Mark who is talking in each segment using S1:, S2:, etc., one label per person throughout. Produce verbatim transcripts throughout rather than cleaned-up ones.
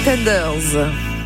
S1: Pretenders.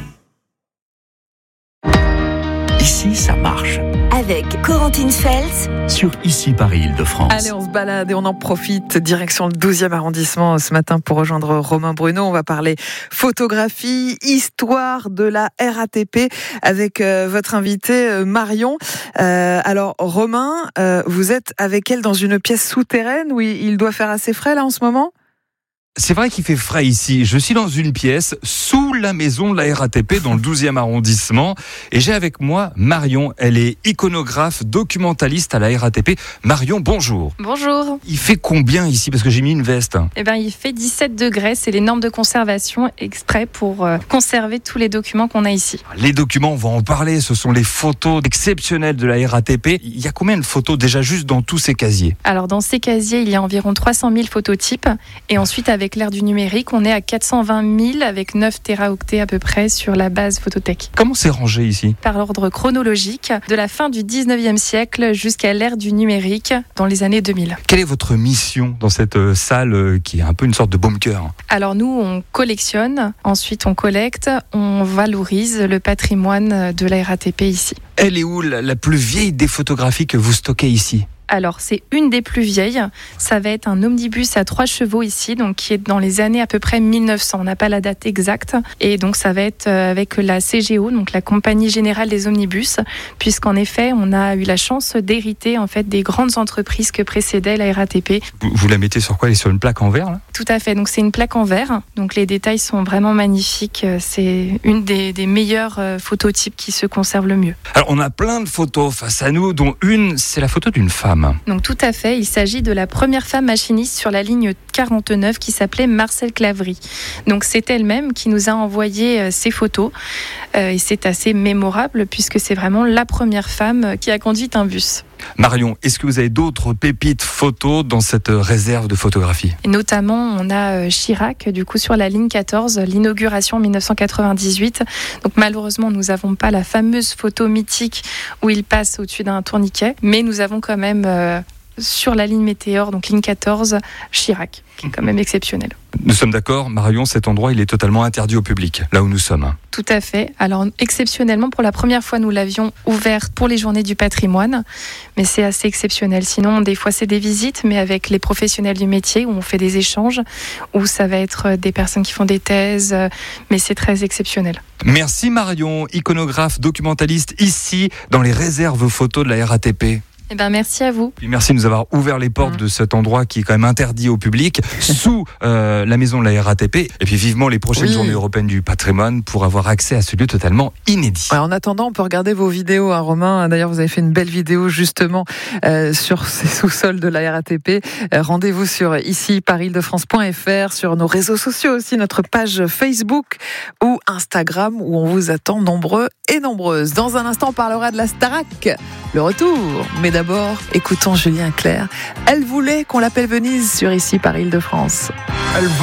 S2: Ici, ça marche.
S3: Avec Corentine Feltz
S2: Sur Ici Paris-Île-de-France.
S1: Allez, on se balade et on en profite. Direction le douzième arrondissement ce matin pour rejoindre Romain Bruno. On va parler photographie, histoire de la R A T P avec euh, votre invité euh, Marion. Euh, alors Romain, euh, vous êtes avec elle dans une pièce souterraine où il doit faire assez frais là en ce moment ?
S4: C'est vrai qu'il fait frais ici. Je suis dans une pièce sous la maison de la R A T P dans le douzième arrondissement et j'ai avec moi Marion. Elle est iconographe, documentaliste à la R A T P. Marion, bonjour.
S5: Bonjour.
S4: Il fait combien ici? Parce que j'ai mis une veste.
S5: Eh ben, il fait dix-sept degrés. C'est les normes de conservation exprès pour euh, conserver tous les documents qu'on a ici.
S4: Les documents, on va en parler. Ce sont les photos exceptionnelles de la R A T P. Il y a combien de photos déjà juste dans tous ces casiers?
S5: Alors, dans ces casiers, il y a environ trois cent mille phototypes. Et ensuite, avec Avec l'ère du numérique, on est à quatre cent vingt mille avec neuf téraoctets à peu près sur la base photothèque.
S4: Comment c'est rangé ici?
S5: Par ordre chronologique, de la fin du dix-neuvième siècle jusqu'à l'ère du numérique dans les années deux mille.
S4: Quelle est votre mission dans cette salle qui est un peu une sorte de baume-cœur?
S5: Alors nous, on collectionne, ensuite on collecte, on valorise le patrimoine de la R A T P ici.
S4: Elle est où la plus vieille des photographies que vous stockez ici?
S5: Alors, c'est une des plus vieilles. Ça va être un omnibus à trois chevaux ici, donc qui est dans les années à peu près mille neuf cents. On n'a pas la date exacte. Et donc, ça va être avec la C G O, donc la Compagnie Générale des Omnibus, puisqu'en effet, on a eu la chance d'hériter en fait des grandes entreprises que précédait la R A T P.
S4: Vous, vous la mettez sur quoi? Elle est sur une plaque en verre, là?
S5: Tout à fait. Donc, c'est une plaque en verre. Donc, les détails sont vraiment magnifiques. C'est une des, des meilleurs phototypes qui se conservent le mieux.
S4: Alors, on a plein de photos face à nous, dont une, c'est la photo d'une femme.
S5: Donc tout à fait, il s'agit de la première femme machiniste sur la ligne quarante-neuf qui s'appelait Marcelle Claverie. Donc c'est elle-même qui nous a envoyé ces photos euh, et c'est assez mémorable puisque c'est vraiment la première femme qui a conduit un bus.
S4: Marion, est-ce que vous avez d'autres pépites photos dans cette réserve de photographie?
S5: Et notamment, on a Chirac, du coup, sur la ligne quatorze, l'inauguration en mille neuf cent quatre-vingt-dix-huit. Donc malheureusement, nous n'avons pas la fameuse photo mythique où il passe au-dessus d'un tourniquet, mais nous avons quand même euh, sur la ligne Météore, donc ligne quatorze, Chirac, qui est quand même exceptionnel.
S4: Nous sommes d'accord, Marion, cet endroit, il est totalement interdit au public, là où nous sommes.
S5: Tout à fait. Alors, exceptionnellement, pour la première fois, nous l'avions ouvert pour les journées du patrimoine, mais c'est assez exceptionnel. Sinon, des fois, c'est des visites, mais avec les professionnels du métier, où on fait des échanges, où ça va être des personnes qui font des thèses, mais c'est très exceptionnel.
S4: Merci Marion, iconographe, documentaliste, ici, dans les réserves photos de la R A T P.
S5: Eh ben, merci à vous.
S4: Puis merci de nous avoir ouvert les portes mmh. de cet endroit qui est quand même interdit au public, sous euh, la maison de la R A T P. Et puis vivement les prochaines oui. journées européennes du patrimoine pour avoir accès à ce lieu totalement inédit.
S1: Ouais, en attendant, on peut regarder vos vidéos, hein, Romain. D'ailleurs, vous avez fait une belle vidéo justement euh, sur ces sous-sols de la R A T P. Euh, rendez-vous sur ici paris île de france point f r, sur nos réseaux sociaux aussi, notre page Facebook ou Instagram où on vous attend nombreux et nombreuses. Dans un instant, on parlera de la Starac, le retour. Mais d'abord, écoutons Julien Clerc. Elle voulait qu'on l'appelle Venise sur ici Paris Île de France. Elle